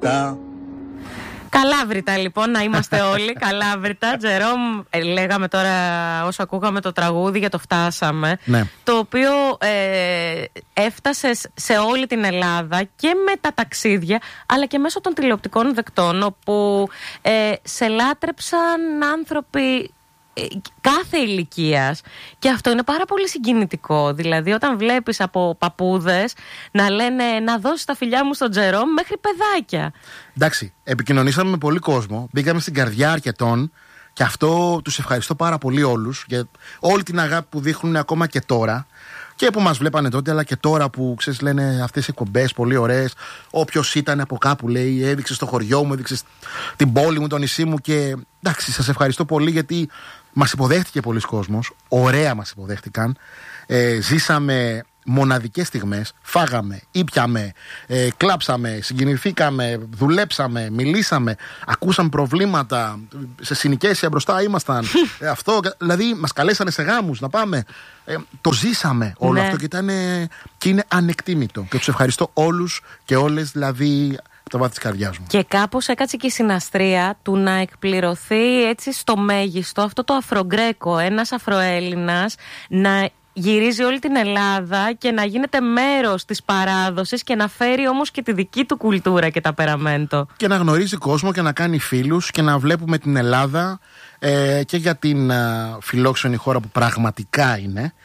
Καλάβρητα. Καλάβρητα λοιπόν, να είμαστε όλοι καλάβρητα. Τζερόμ, λέγαμε τώρα όσο ακούγαμε το τραγούδι για το Φτάσαμε, ναι. Το οποίο έφτασε σε όλη την Ελλάδα και με τα ταξίδια, αλλά και μέσω των τηλεοπτικών δεκτών, όπου σε λάτρεψαν άνθρωποι κάθε ηλικίας, και αυτό είναι πάρα πολύ συγκινητικό. Δηλαδή όταν βλέπεις από παππούδες να λένε να δώσεις τα φιλιά μου στον Τζερόμ μέχρι παιδάκια. Εντάξει, επικοινωνήσαμε με πολύ κόσμο, μπήκαμε στην καρδιά αρκετών, και αυτό τους ευχαριστώ πάρα πολύ όλους για όλη την αγάπη που δείχνουν ακόμα και τώρα, και που μας βλέπανε τότε, αλλά και τώρα που ξέρεις, λένε αυτές οι εκπομπές πολύ ωραίες. Όποιος ήταν από κάπου λέει, έδειξε στο χωριό μου, έδειξε την πόλη μου, το νησί μου, και εντάξει, σας ευχαριστώ πολύ, γιατί μας υποδέχτηκε πολλοί κόσμος, ωραία μας υποδέχτηκαν, ζήσαμε μοναδικές στιγμές, φάγαμε, ήπιαμε, κλάψαμε, συγκινηθήκαμε, δουλέψαμε, μιλήσαμε, ακούσαμε προβλήματα, σε συνοικέσια μπροστά ήμασταν, αυτό, δηλαδή μας καλέσανε σε γάμους να πάμε, το ζήσαμε όλο αυτό, και είναι ανεκτήμητο, και τους ευχαριστώ όλους και όλες, δηλαδή το βάθος της καρδιάς μου. Και κάπως έκατσε και η συναστρία του να εκπληρωθεί έτσι στο μέγιστο αυτό το Αφρογκρέκο, ένας Αφροέλληνας να γυρίζει όλη την Ελλάδα και να γίνεται μέρος της παράδοσης, και να φέρει όμως και τη δική του κουλτούρα και ταπεραμέντο. Και να γνωρίζει κόσμο και να κάνει φίλους, και να βλέπουμε την Ελλάδα και για την φιλόξενη χώρα που πραγματικά είναι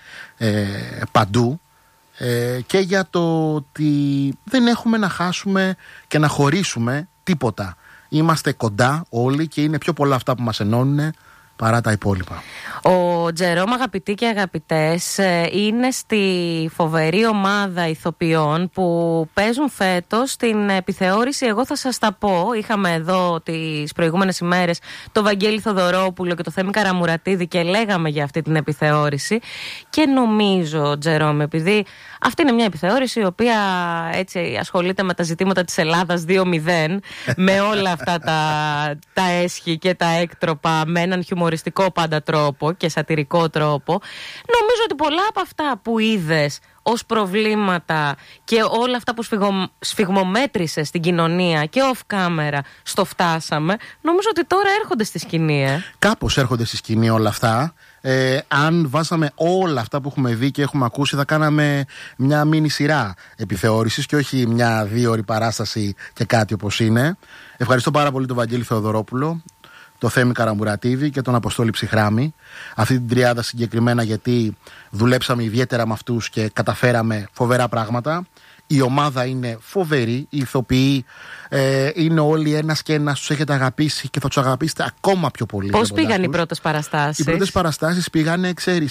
παντού, και για το ότι δεν έχουμε να χάσουμε και να χωρίσουμε τίποτα. Είμαστε κοντά όλοι και είναι πιο πολλά αυτά που μας ενώνουν παρά τα υπόλοιπα. Ο Τζερόμ, αγαπητοί και αγαπητές, είναι στη φοβερή ομάδα ηθοποιών που παίζουν φέτος την επιθεώρηση «Εγώ θα σας τα πω». Είχαμε εδώ τις προηγούμενες ημέρες το Βαγγέλη Θοδωρόπουλο και το Θέμη Καραμουρατίδη και λέγαμε για αυτή την επιθεώρηση, και νομίζω, Τζερόμ, επειδή αυτή είναι μια επιθεώρηση η οποία έτσι ασχολείται με τα ζητήματα της Ελλάδας 2.0 με όλα αυτά τα έσχη και τα έκτροπα, με έναν χιουμοριστικό πάντα τρόπο και σατιρικό τρόπο, νομίζω ότι πολλά από αυτά που είδες ως προβλήματα και όλα αυτά που σφιγμομέτρησες στην κοινωνία και off camera στο Φτάσαμε, νομίζω ότι τώρα έρχονται στη σκηνή. Κάπως έρχονται στη σκηνή όλα αυτά. Αν βάζαμε όλα αυτά που έχουμε δει και έχουμε ακούσει, θα κάναμε μια μίνι σειρά επιθεώρησης και όχι μια 2ωρη παράσταση και κάτι όπως είναι. Ευχαριστώ πάρα πολύ τον Βαγγέλη Θεοδωρόπουλο, το Θέμη Καραμουρατίδη και τον Αποστόλη Ψυχράμη. Αυτή την τριάδα συγκεκριμένα, γιατί δουλέψαμε ιδιαίτερα με αυτούς και καταφέραμε φοβερά πράγματα. Η ομάδα είναι φοβερή, οι ηθοποιοί είναι όλοι ένας και ένας, τους έχετε αγαπήσει και θα τους αγαπήσετε ακόμα πιο πολύ. Πώς πήγαν οι πρώτες παραστάσεις? Οι πρώτες παραστάσεις πήγανε, ξέρεις,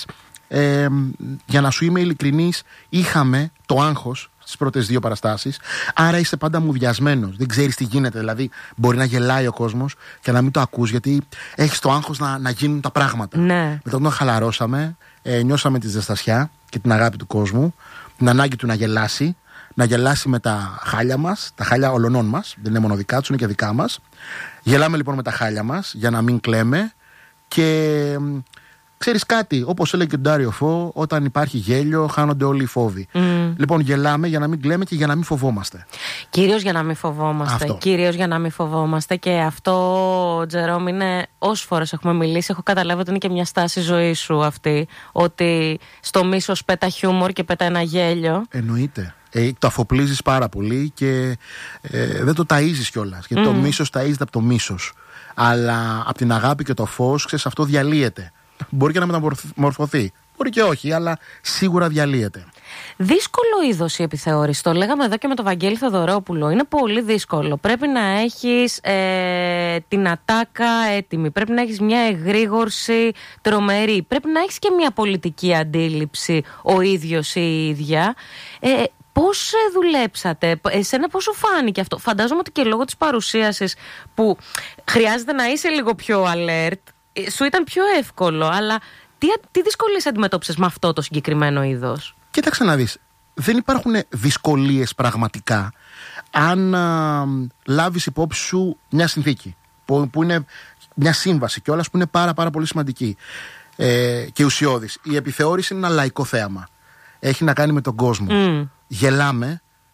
για να σου είμαι ειλικρινής, είχαμε το άγχος στις πρώτες 2 παραστάσεις, άρα είσαι πάντα μουδιασμένος, δεν ξέρεις τι γίνεται, δηλαδή μπορεί να γελάει ο κόσμος και να μην το ακούς, γιατί έχεις το άγχος να γίνουν τα πράγματα. Ναι. Μετά όταν χαλαρώσαμε, νιώσαμε τη ζεστασιά και την αγάπη του κόσμου, την ανάγκη του να γελάσει με τα χάλια μας, τα χάλια ολονών μας, δεν είναι μόνο δικά τους, είναι και δικά μας. Γελάμε λοιπόν με τα χάλια μας για να μην κλαίμε, και ξέρεις κάτι, όπως έλεγε και ο Ντάριο Φω, όταν υπάρχει γέλιο χάνονται όλοι οι φόβοι. Λοιπόν, γελάμε για να μην κλαίμε και για να μην φοβόμαστε. Κυρίως για να μην φοβόμαστε. Κυρίως για να μην φοβόμαστε. Και αυτό, Τζερόμ, είναι όσες φορές έχουμε μιλήσει, έχω καταλάβει ότι είναι και μια στάση ζωής σου αυτή. Ότι στο μίσος πέτα χιούμορ και πέτα ένα γέλιο. Εννοείται. Το αφοπλίζεις πάρα πολύ και δεν το ταΐζεις κιόλας. Γιατί το μίσος ταΐζεται από το μίσος. Αλλά από την αγάπη και το φως, ξέρεις, αυτό διαλύεται. Μπορεί και να μεταμορφωθεί. Μπορεί και όχι, αλλά σίγουρα διαλύεται. Δύσκολο είδος η επιθεώρηση. Το λέγαμε εδώ και με τον Βαγγέλη Θοδωρόπουλο. Είναι πολύ δύσκολο. Πρέπει να έχεις την ατάκα έτοιμη. Πρέπει να έχεις μια εγρήγορση τρομερή. Πρέπει να έχεις και μια πολιτική αντίληψη ο ίδιος ή η ίδια. Πώς δουλέψατε, εσένα πώς σου φάνηκε αυτό? Φαντάζομαι ότι και λόγω της παρουσίασης που χρειάζεται να είσαι λίγο πιο alert, σου ήταν πιο εύκολο, αλλά τι δυσκολίες αντιμετώπισες με αυτό το συγκεκριμένο είδος? Κοίταξε να δεις, δεν υπάρχουν δυσκολίες πραγματικά αν λάβεις υπόψη σου μια συνθήκη που είναι μια σύμβαση κιόλας, που είναι πάρα πολύ σημαντική και ουσιώδης. Η επιθεώρηση είναι ένα λαϊκό θέαμα. Έχει να κάνει με τον κόσμο. Γελάμε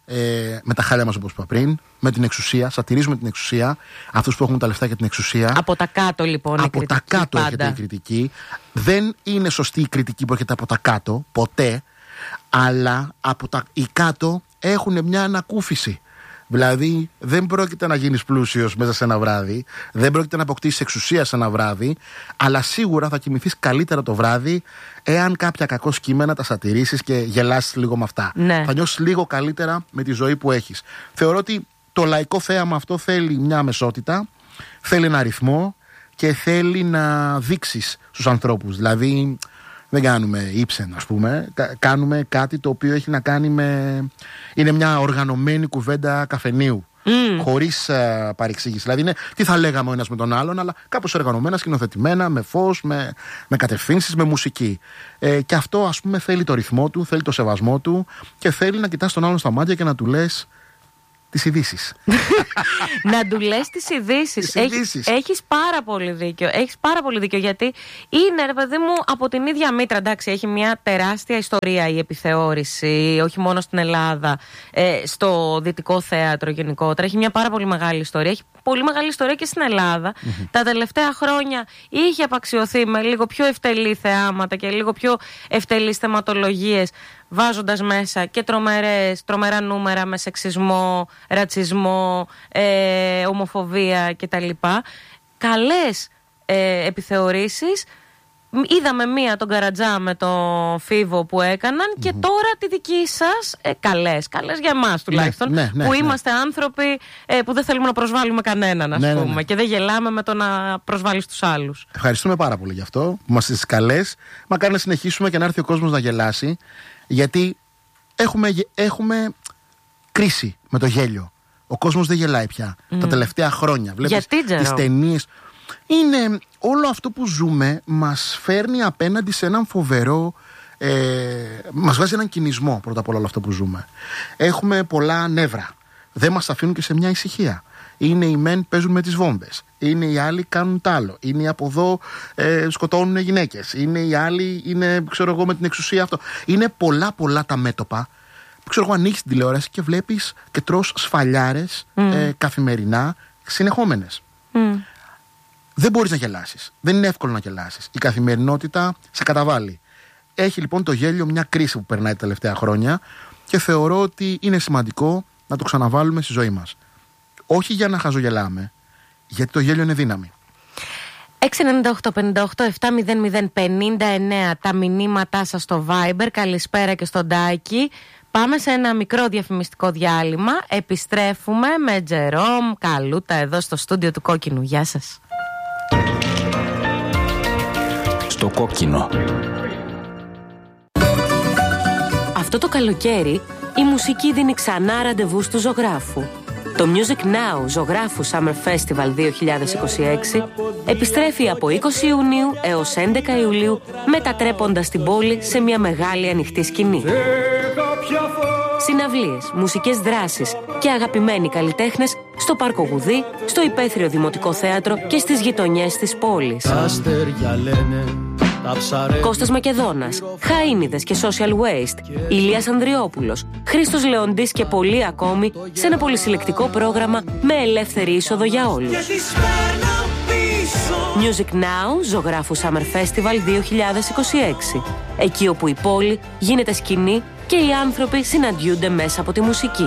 με τα χάλια μας, όπως είπα πριν, με την εξουσία. Σατυρίζουμε την εξουσία, αυτούς που έχουν τα λεφτά και την εξουσία. Από τα κάτω, λοιπόν. Από τα κάτω έρχεται η κριτική. Δεν είναι σωστή η κριτική που έρχεται από τα κάτω, ποτέ. Αλλά οι κάτω έχουν μια ανακούφιση. Δηλαδή, δεν πρόκειται να γίνεις πλούσιος μέσα σε ένα βράδυ, δεν πρόκειται να αποκτήσεις εξουσία σε ένα βράδυ, αλλά σίγουρα θα κοιμηθείς καλύτερα το βράδυ εάν κάποια κακό κείμενα τα σατιρίσεις και γελάσεις λίγο με αυτά. Ναι. Θα νιώσεις λίγο καλύτερα με τη ζωή που έχεις. Θεωρώ ότι το λαϊκό θέαμα αυτό θέλει μια αμεσότητα, θέλει ένα ρυθμό και θέλει να δείξεις στους ανθρώπους. Δηλαδή, δεν κάνουμε ύψεν, ας πούμε. Κάνουμε κάτι το οποίο έχει να κάνει με... Είναι μια οργανωμένη κουβέντα καφενείου. Χωρίς παρεξήγηση. Δηλαδή είναι τι θα λέγαμε ο ένας με τον άλλον, αλλά κάπως οργανωμένα, σκηνοθετημένα, με φως, με κατευθύνσεις, με μουσική. Και αυτό, ας πούμε, θέλει το ρυθμό του, θέλει το σεβασμό του και θέλει να κοιτάς τον άλλον στα μάτια και να του λες τις ειδήσεις. Να του λες τις ειδήσεις. Έχεις πάρα πολύ δίκιο. Έχεις πάρα πολύ δίκιο, γιατί είναι, ρε παιδί μου, από την ίδια μήτρα. Εντάξει, έχει μια τεράστια ιστορία η επιθεώρηση, όχι μόνο στην Ελλάδα, στο δυτικό θέατρο γενικότερα. Έχει μια πάρα πολύ μεγάλη ιστορία. Έχει πολύ μεγάλη ιστορία και στην Ελλάδα. Τα τελευταία χρόνια είχε απαξιωθεί με λίγο πιο ευτελή θεάματα και λίγο πιο ευτελείς θεματολογίες, βάζοντας μέσα και τρομερά νούμερα με σεξισμό, ρατσισμό, ομοφοβία κτλ. Καλές επιθεωρήσεις. Είδαμε μία τον Καρατζά με τον Φίβο που έκαναν και τώρα τη δική σας, καλές για εμάς τουλάχιστον, που είμαστε άνθρωποι που δεν θέλουμε να προσβάλλουμε κανέναν, ας πούμε, και δεν γελάμε με το να προσβάλλεις τους άλλους. Ευχαριστούμε πάρα πολύ γι' αυτό που είμαστε στις καλές. Μακάρι να συνεχίσουμε και να έρθει ο κόσμος να γελάσει, γιατί έχουμε κρίση με το γέλιο. Ο κόσμος δεν γελάει πια τα τελευταία χρόνια. Βλέπεις τις ταινίες. Είναι όλο αυτό που ζούμε μας φέρνει απέναντι σε έναν φοβερό, μας βάζει έναν κινησμό πρώτα απ' όλα όλο αυτό που ζούμε. Έχουμε πολλά νεύρα, δεν μας αφήνουν και σε μια ησυχία. Είναι οι μεν παίζουν με τις βόμβες, είναι οι άλλοι κάνουν τ' άλλο, είναι οι από εδώ σκοτώνουν γυναίκες, είναι οι άλλοι είναι, ξέρω εγώ, με την εξουσία αυτό. Είναι πολλά τα μέτωπα που, ξέρω εγώ, ανοίξεις την τηλεόραση και βλέπεις και τρως σφαλιάρες καθημερινά συνεχόμενες. Δεν μπορείς να γελάσεις. Δεν είναι εύκολο να γελάσεις. Η καθημερινότητα σε καταβάλει. Έχει λοιπόν το γέλιο μια κρίση που περνάει τα τελευταία χρόνια και θεωρώ ότι είναι σημαντικό να το ξαναβάλουμε στη ζωή μας. Όχι για να χαζογελάμε, γιατί το γέλιο είναι δύναμη. 698-58-700-59 τα μηνύματά σας στο Viber. Καλησπέρα και στον Τάκη. Πάμε σε ένα μικρό διαφημιστικό διάλειμμα. Επιστρέφουμε με Τζερόμ Καλούτα εδώ στο στούντιο του Κόκκινου. Γεια σας. Στο Κόκκινο. Αυτό το καλοκαίρι η μουσική δίνει ξανά ραντεβού του ζωγράφου. Το Music Now Ζωγράφου Summer Festival 2026 επιστρέφει από 20 Ιουνίου έως 11 Ιουλίου, μετατρέποντας την πόλη σε μια μεγάλη ανοιχτή σκηνή. Συναυλίες, μουσικές δράσεις και αγαπημένοι καλλιτέχνες στο Πάρκο Γουδί, στο Υπαίθριο Δημοτικό Θέατρο και στις γειτονιές της πόλης. Κώστας Μακεδόνας, Χαΐνιδες και Social Waste, Ηλίας Ανδριόπουλος, Χρήστος Λεοντής και πολλοί ακόμη, σε ένα πολυσυλλεκτικό πρόγραμμα με ελεύθερη είσοδο για όλους. Music Now Ζωγράφου Summer Festival 2026. Εκεί όπου η πόλη γίνεται σκηνή και οι άνθρωποι συναντιούνται μέσα από τη μουσική.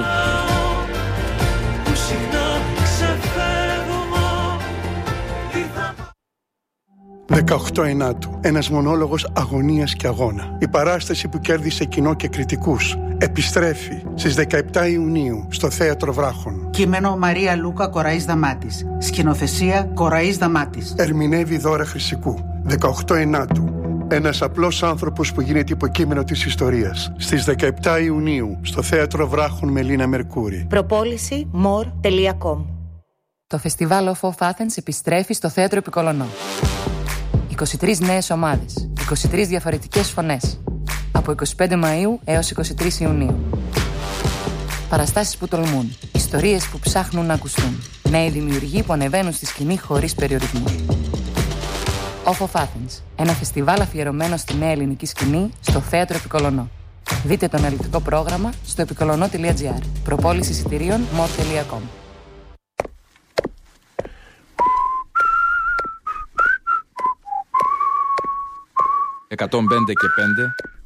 18 Ενάτου. Ένας μονόλογος αγωνίας και αγώνα. Η παράσταση που κέρδισε κοινό και κριτικούς επιστρέφει στις 17 Ιουνίου στο Θέατρο Βράχων. Κείμενο Μαρία Λούκα Κοραής Δαμάτης. Σκηνοθεσία Κοραής Δαμάτης. Ερμηνεύει Δώρα Χρυσικού. 18 Ενάτου. Ένας απλός άνθρωπος που γίνεται υποκείμενο της ιστορίας. Στις 17 Ιουνίου στο Θέατρο Βράχων με Λίνα Μερκούρη. Προπόληση more.com. Το φεστιβάλ of Athens επιστρέφει στο Θέατρο Επικολονό. 23 νέες ομάδες, 23 διαφορετικές φωνές. Από 25 Μαΐου έως 23 Ιουνίου. Παραστάσεις που τολμούν, ιστορίες που ψάχνουν να ακουστούν. Νέοι δημιουργοί που ανεβαίνουν στη σκηνή χωρίς περιορισμούς. Off of Athens, ένα φεστιβάλ αφιερωμένο στη νέα ελληνική σκηνή στο Θέατρο Επικολονό. Δείτε το αναλυτικό πρόγραμμα στο επικολονό.gr. Προπόληση εισιτηρίων more.com. «105 και 5